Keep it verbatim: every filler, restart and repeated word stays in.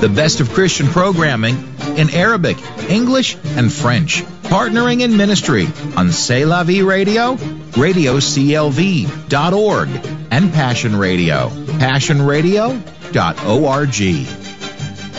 The best of Christian programming in Arabic, English, and French. Partnering in ministry on C'est La Vie Radio, radio c l v dot org, and Passion Radio, passion radio dot org.